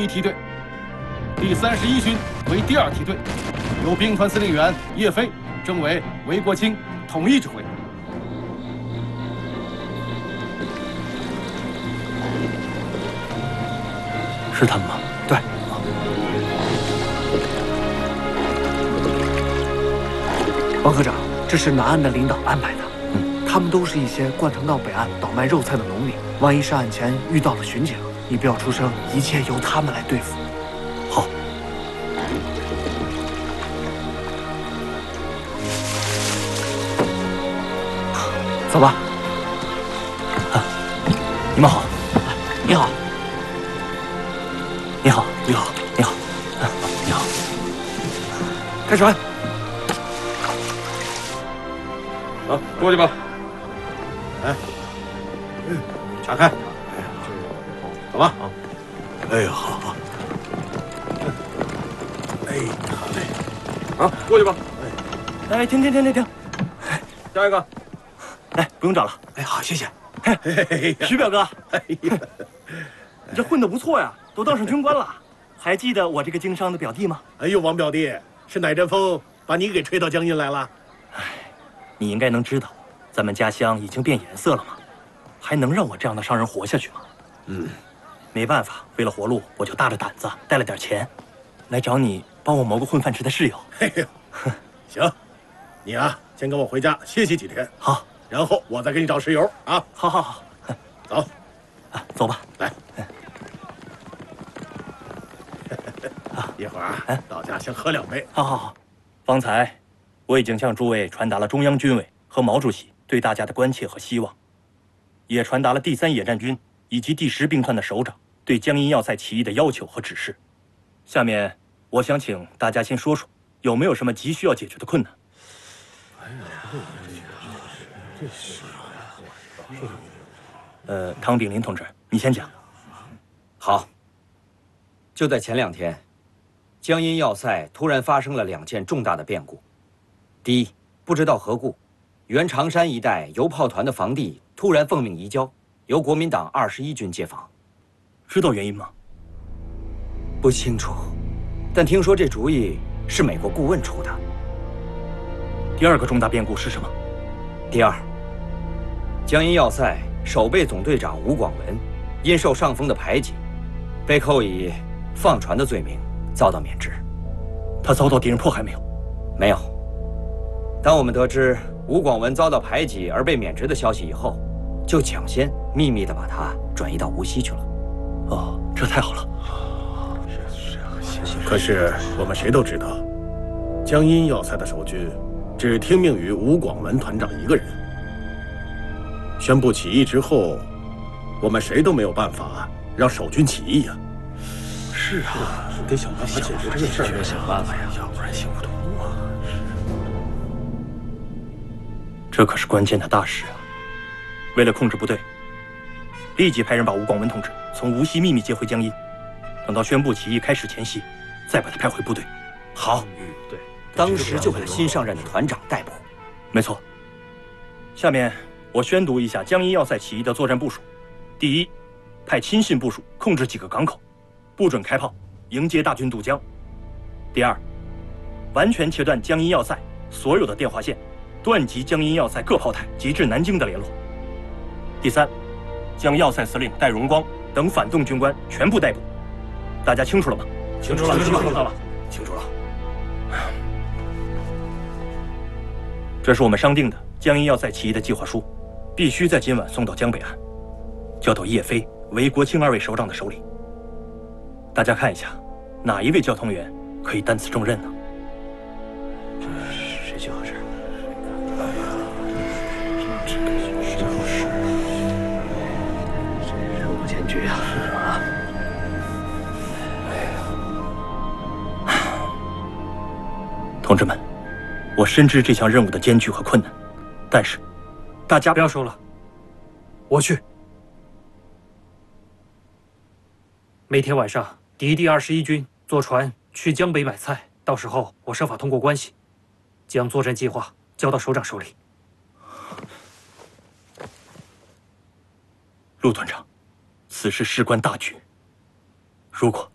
第1梯队，第31军为第2梯队，由兵团司令员叶飞征为韦国清统一指挥。 是他们吗？ 对。王科长，这是南岸的领导安排的。他们都是一些惯常到北岸倒卖肉菜的农民，万一上岸前遇到了巡警，你不要出声，一切由他们来对付。 好。 走吧。 你们好。 你好。 你好，你好，你好，你好。 开船。 好，过去吧。来，岔开。走吧。好。 哎，好好。 哎，好嘞。好，过去吧。 哎，停！ 下一个。 哎，不用找了。 哎，好，谢谢。 徐表哥， 哎呀， 你这混得不错呀，都当上军官了。还记得我这个经商的表弟吗？ 哎呦，王表弟，是哪阵风把你给吹到江阴来了？ 哎，你应该能知道，咱们家乡已经变颜色了嘛，还能让我这样的商人活下去吗？没办法，为了活路，我就大着胆子带了点钱，来找你帮我谋个混饭吃的室友。 嘿呦，行，你啊，先跟我回家歇息几天。 好， 然后我再给你找室友啊。 好， 走， 走吧， 来。一会儿到家先喝2杯。 好。方才我已经向诸位传达了中央军委和毛主席对大家的关切和希望，也传达了第3野战军以及第10兵团的首长对江阴要塞起义的要求和指示。下面我想请大家先说说，有没有什么急需要解决的困难？汤炳麟同志，你先讲。 好。就在前2天，江阴要塞突然发生了2件重大的变故。第一，不知道何故，原长山一带邮炮团的防地突然奉命移交，由国民党21军接防。 知道原因吗？ 不清楚，但听说这主意是美国顾问出的。 第2个重大变故是什么？ 第2，江阴要塞守备总队长吴广文因受上峰的排挤，被扣以放船的罪名，遭到免职。 他遭到敌人迫害没有？ 没有。当我们得知吴广文遭到排挤而被免职的消息以后，就抢先秘密地把他转移到无锡去了。 哦，这太好了。 可是我们谁都知道，江阴要塞的守军只听命于吴广文团长一个人。宣布起义之后，我们谁都没有办法让守军起义呀。 是啊，得想办法解决这个事儿，想办法呀，要不然行不通啊。这可是关键的大事啊！为了控制部队，立即派人把吴广文同志从无锡秘密接回江阴，等到宣布起义开始前夕，再把他派回部队。 好，对，当时就把新上任的团长逮捕。 没错。下面我宣读一下江阴要塞起义的作战部署：第一，派亲信部署控制几个港口，不准开炮，迎接大军渡江。第2，完全切断江阴要塞所有的电话线，断及江阴要塞各炮台及至南京的联络。第3，将要塞司令戴荣光等反动军官全部逮捕。大家清楚了吗？ 清楚了。 这是我们商定的江阴要塞起义的计划书，必须在今晚送到江北岸，交到叶飞、韦国清2位首长的手里。大家看一下，哪一位交通员可以担此重任呢？ 谁最合适？任务艰巨啊！ 同志们，我深知这项任务的艰巨和困难，但是大家不要说了，我去。每天晚上，敌第21军坐船去江北买菜，到时候我设法通过关系，将作战计划交到首长手里。 陆团长，此事事关大局，如果